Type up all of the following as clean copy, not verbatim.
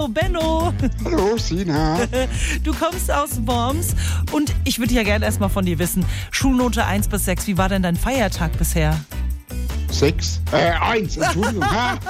Benno. Hallo, Sina. Du kommst aus Worms und ich würde ja gerne erstmal von dir wissen, Schulnote 1 bis 6, wie war denn dein Feiertag bisher? 1, Entschuldigung.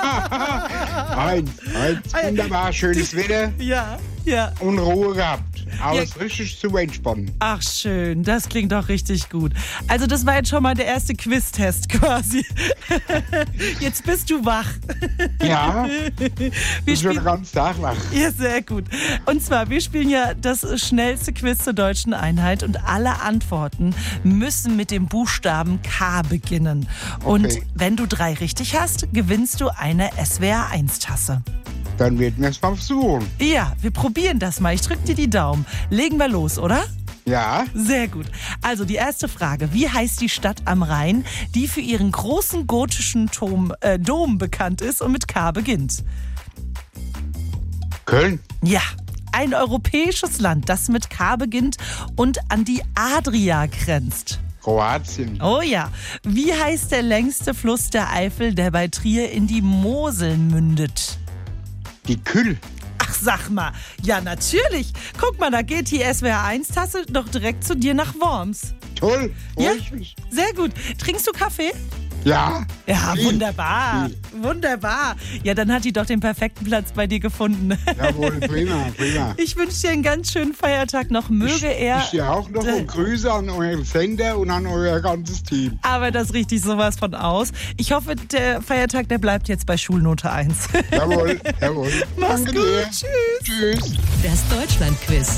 1. Wunderbar, schönes Wetter Ja. und Ruhe gehabt. Alles richtig zu entspannen. Ach schön, das klingt doch richtig gut. Also das war jetzt schon mal der erste Quiz-Test quasi. Jetzt bist du wach. Ja, Wir ich bin spielen, den ganzen Tag wach. ja, sehr gut. Und zwar, wir spielen ja das schnellste Quiz zur deutschen Einheit und alle Antworten müssen mit dem Buchstaben K beginnen. Und Okay. wenn du 3 richtig hast, gewinnst du eine SWR1-Tasse. Dann werden wir es mal versuchen. Ja, wir probieren das mal. Ich drück dir die Daumen. Legen wir los, oder? Ja, Sehr gut. Also die erste Frage. Wie heißt die Stadt am Rhein, die für ihren großen gotischen Dom bekannt ist und mit K beginnt? Köln, Ja, ein europäisches Land, das mit K beginnt und an die Adria grenzt. Kroatien, Oh ja. Wie heißt der längste Fluss der Eifel, der bei Trier in die Mosel mündet? die Kühl. Ach, sag mal. Ja, natürlich. Guck mal, da geht die SWR1-Tasse doch direkt zu dir nach Worms. Toll, Ja? freue ich mich. Sehr gut. Trinkst du Kaffee? Ja, Ja, Viel. wunderbar. Viel. Wunderbar. Ja, dann hat die doch den perfekten Platz bei dir gefunden. jawohl, prima. Ich wünsche dir einen ganz schönen Feiertag noch. Möge er... Ich dir auch noch und Grüße an euren Sender und an euer ganzes Team. Aber das richtig sowas von aus. Ich hoffe, der Feiertag, der bleibt jetzt bei Schulnote 1. Jawohl. Mach's Danke gut. dir. Tschüss. Tschüss. Das Deutschlandquiz.